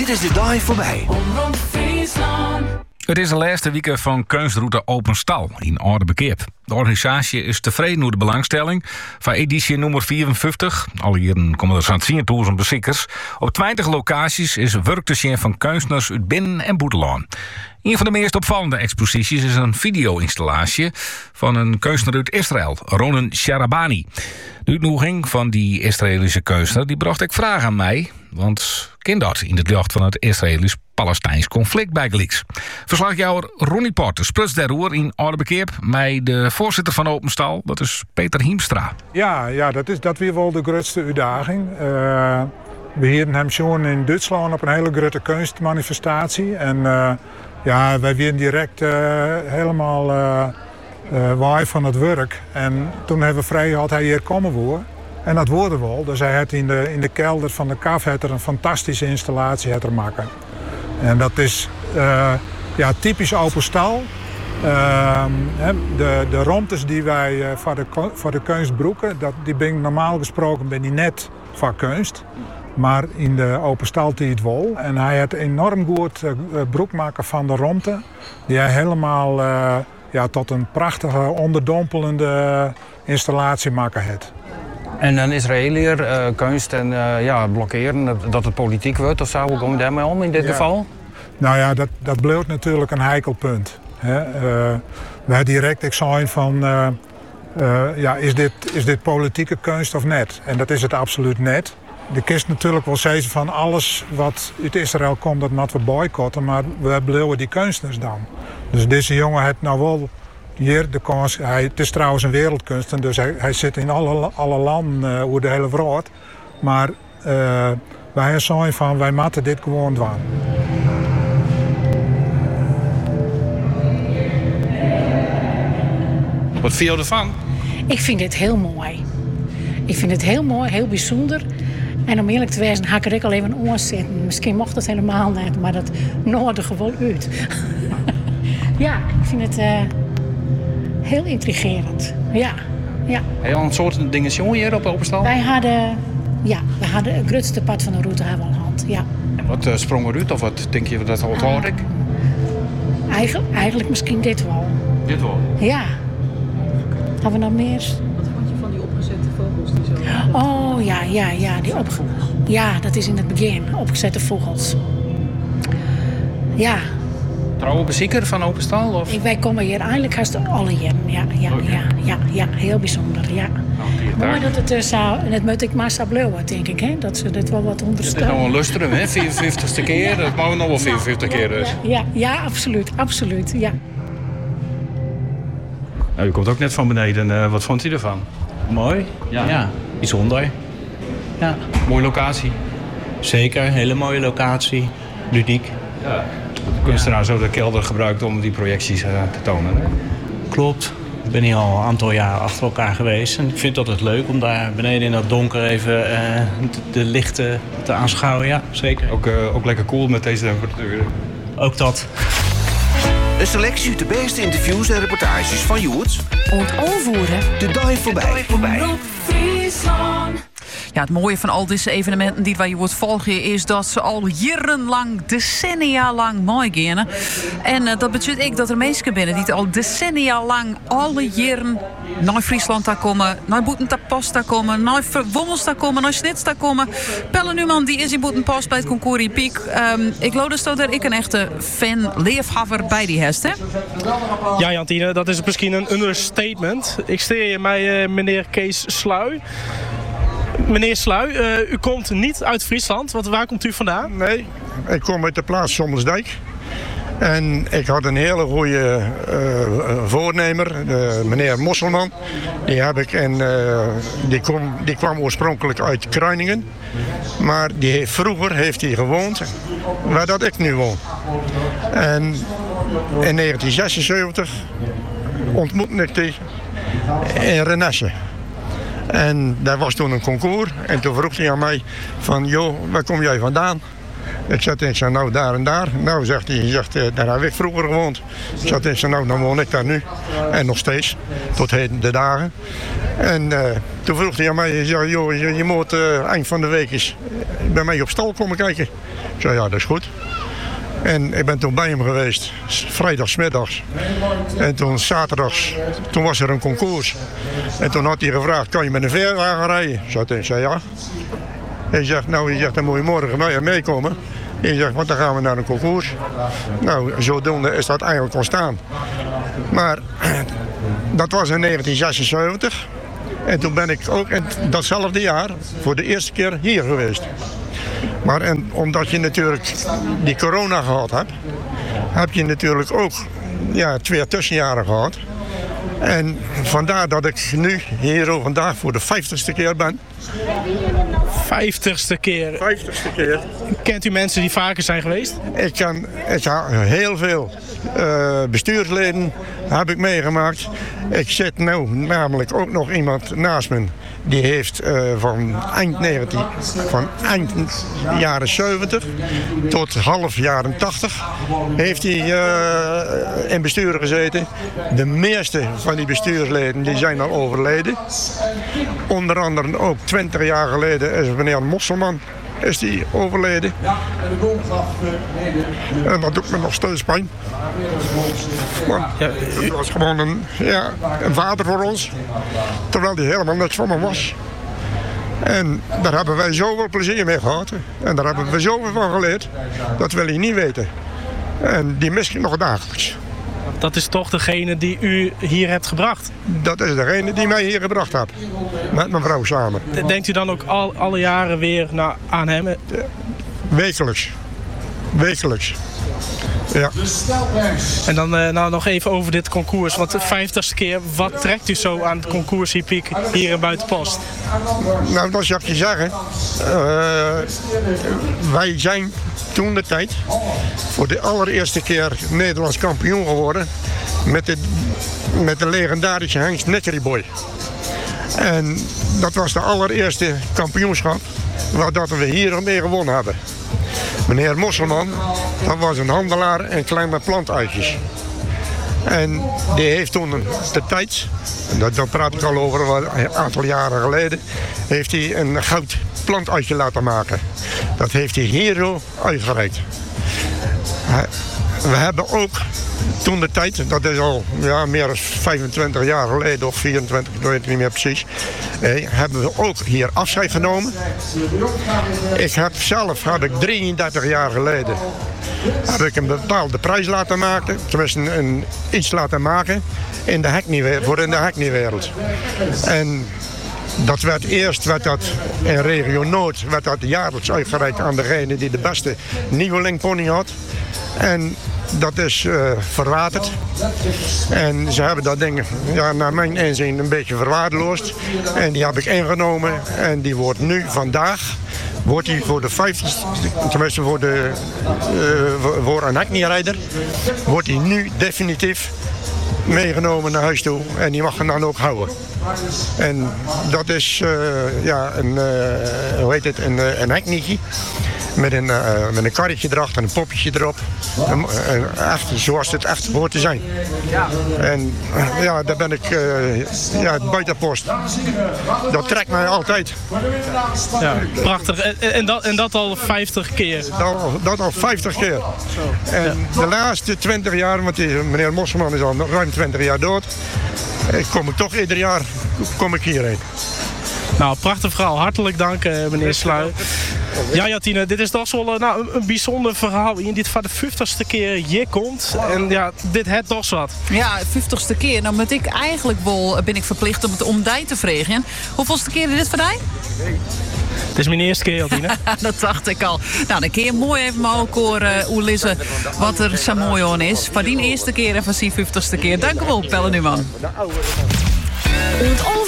Dit is de dag voorbij. Het is de laatste week van Keusroute Open Stal in Oudebekeerd. De organisatie is tevreden over de belangstelling van editie nummer 54. Al jaren komen er zo'n 10.000 bezoekers. Op 20 locaties is werk te zien van kunstenaars uit binnen- en buitenland. Een van de meest opvallende exposities is een video-installatie van een kunstenaar uit Israël, Ronen Sharabani. De uitnodiging van die Israëlische kunstenaar die bracht ik vragen aan mij, want ken dat in het licht van het Israëlisch-Palestijns conflict bij Gelieks. Verslagjouwer Ronnie Porter sprutst daarover in Oudebekeerd met de voorzitter van Open Stal, dat is Peter Hiemstra. Ja, dat weer wel de grootste uitdaging. We hielden hem schon in Duitsland op een hele grote kunstmanifestatie. En wij werden direct helemaal waai van het werk. En toen hebben we vrij had hij hier komen voor. En dat worden wel. Dus hij had in de kelder van de KAF een fantastische installatie maken. En dat is typisch Open Stal. De ruimtes die wij voor de kunst broeken, die ben normaal gesproken die net voor kunst. Maar in de Open Stal die het wel. En hij had enorm goed broek maken van de ruimte. Die hij helemaal tot een prachtige onderdompelende installatie maken heeft. En een Israëliër kunst en blokkeren dat het politiek wordt, of hoe gaan we daarmee om in dit geval? Nou ja, dat bleef natuurlijk een heikel punt. Wij direct examen van, is dit politieke kunst of net? En dat is het absoluut net. De kist natuurlijk wel zeggen van alles wat uit Israël komt, dat moeten we boycotten, maar we blijven die kunstenaars dan. Dus deze jongen heeft nou wel hier de kans. Het is trouwens een wereldkunstenaar, dus hij zit in alle landen over de hele wereld. Maar wij zeggen van wij moeten dit gewoon doen. Wat vind je ervan? Ik vind dit heel mooi. Ik vind het heel mooi, heel bijzonder. En om eerlijk te wezen, ga ik er ook al even oorzetten. Misschien mocht het helemaal niet, maar dat nodigt wel uit. Ja, ik vind het heel intrigerend. Ja. Heel een soort dingen hier op Open Stal? We hadden het grootste pad van de route hebben we al hand. Ja. En wat sprong eruit of wat denk je dat al hoor ik? Eigenlijk misschien dit wel. Dit wel? Ja. Hebben we nog meer? Wat vond je van die opgezette vogels die zo... Oh ja, dat is in het begin. Opgezette vogels. Ja. Trouwe bezoeker van Open Stal? Of? Wij komen hier eigenlijk haast alle jaren. Ja, heel bijzonder. Ja. Mooi dat het zo, en het moet ik maar zo blijven, denk ik, hè? Dat ze dit wel wat ondersteunen. Het is nog een lustrum, hè? 54ste keer, dat mogen we nog wel 54 keer dus. Ja, absoluut, ja. Nou, u komt ook net van beneden. Wat vond u ervan? Mooi, ja. Bijzonder. Ja. Mooie locatie. Zeker, hele mooie locatie. Ludiek. Ja. De kunstenaar zo de kelder gebruikt om die projecties te tonen. Hè? Klopt. Ik ben hier al een aantal jaar achter elkaar geweest. En ik vind het altijd leuk om daar beneden in dat donker even de lichten te aanschouwen. Ja, zeker. Ook lekker cool met deze temperaturen. Ook dat. Een selectie uit de beste interviews en reportages van Joerts. Ontoonvoeren. De dag voorbij. Ja, het mooie van al deze evenementen die wij wordt volgen is dat ze al jarenlang, decennia lang mooi gaan. En dat betekent ook dat er mensen binnen die al decennia lang alle jaren naar Friesland daar komen, naar Boetenpost daar komen, naar Wommels daar komen, naar Snits daar komen. Pelle Numan die is in Boetenpost bij het concours in Piek. Ik geloof dus dat ik een echte fan, leefhaver bij die hest, hè? Ja, Jantine, dat is misschien een understatement. Ik steer je bij meneer Kees Sluy. Meneer Sluy, u komt niet uit Friesland. Waar komt u vandaan? Nee, ik kom uit de plaats Sommelsdijk. En ik had een hele goede voornemer, meneer Mosselman. Die heb ik en die kwam oorspronkelijk uit Kruiningen. Maar vroeger heeft hij gewoond waar dat ik nu woon. En in 1976 ontmoette ik die in Renesse. En daar was toen een concours. En toen vroeg hij aan mij van, joh, waar kom jij vandaan? Ik zei, nou daar en daar. Nou, zegt hij, daar heb ik vroeger gewoond. Ik zei, nou, dan woon ik daar nu. En nog steeds, tot heden de dagen. En toen vroeg hij aan mij, hij zei, joh, je moet eind van de week eens bij mij op stal komen kijken. Ik zei, ja, dat is goed. En ik ben toen bij hem geweest, vrijdagsmiddags. En toen zaterdags, toen was er een concours. En toen had hij gevraagd, kan je met een veerwagen rijden? Ik zei, ja. Hij zegt, nou, dan moet je morgen meekomen. Hij zegt, want dan gaan we naar een concours. Nou, zodoende is dat eigenlijk ontstaan. Maar dat was in 1976. En toen ben ik ook in datzelfde jaar voor de eerste keer hier geweest. Maar omdat je natuurlijk die corona gehad hebt, heb je natuurlijk ook 2 tussenjaren gehad. En vandaar dat ik nu hier vandaag voor de 50ste keer ben. 50ste keer? 50ste keer. Kent u mensen die vaker zijn geweest? Ik heb heel veel bestuursleden heb ik meegemaakt. Ik zit nu namelijk ook nog iemand naast me. Die heeft van eind jaren 70 tot half jaren 80 heeft hij in bestuur gezeten. De meeste van die bestuursleden die zijn al overleden. Onder andere ook 20 jaar geleden is meneer Mosselman is die overleden. En dat doet me nog steeds pijn. Want het was gewoon een vader voor ons. Terwijl hij helemaal niks van me was. En daar hebben wij zoveel plezier mee gehad. En daar hebben we zoveel van geleerd. Dat wil je niet weten. En die mis ik nog dagelijks. Dat is toch degene die u hier hebt gebracht? Dat is degene die mij hier gebracht heeft. Met mijn vrouw samen. Denkt u dan ook alle jaren weer aan hem? Wekelijks. Wekelijks. Ja. En dan nog even over dit concours. Want de 50ste keer, wat trekt u zo aan het concours hippiek hier in Buitenpost? Nou, dat zou ik je zeggen. Wij zijn toen de tijd voor de allereerste keer Nederlands kampioen geworden met de legendarische Hengst Neckeryboy. En dat was de allereerste kampioenschap waar we hier mee gewonnen hebben. Meneer Mosselman, dat was een handelaar en kleine plantuitjes. En die heeft toen de tijd, daar praat ik al over een aantal jaren geleden, heeft hij een goud plantuitje laten maken. Dat heeft hij hier zo uitgereikt. We hebben ook toen de tijd, dat is al meer dan 25 jaar geleden of 24, ik weet het niet meer precies, hebben we ook hier afscheid genomen. Ik heb 33 jaar geleden een bepaalde prijs laten maken, tenminste iets laten maken voor in de Hackney-wereld. En dat werd dat in regio Noord jaarlijks uitgereikt aan degene die de beste nieuwelingpony had. En dat is verwaterd. En ze hebben dat ding naar mijn inzien een beetje verwaarloosd. En die heb ik ingenomen. En die wordt nu vandaag voor de 50ste, tenminste voor een Hackney-rijder, wordt hij nu definitief meegenomen naar huis toe. En die mag hem dan ook houden. En dat is een Hackneytje. Met een karretje erachter en een poppetje erop. Echt zoals het echt hoort te zijn. En daar ben ik Buitenpost. Dat trekt mij altijd. Ja, prachtig. En dat al 50 keer? Dat al 50 keer. En de laatste 20 jaar, want meneer Mosselman is al ruim 20 jaar dood. Kom ik toch ieder jaar hierheen. Nou, prachtig verhaal. Hartelijk dank, meneer Sluy. Ja, Tine, dit is toch wel een bijzonder verhaal. In dit voor de 50ste keer hier komt. En dit het toch wat. Ja, 50ste keer. Nou ben ik verplicht om het om die te vragen. Hoeveelste keer is dit voor die? Het is mijn eerste keer, Tine. Dat dacht ik al. Nou, dan kun je mooi even maar ook hoe lezen wat er zo mooi aan is. Voor die eerste keer en voor die 50ste keer. Dank u wel, Pelle Numan.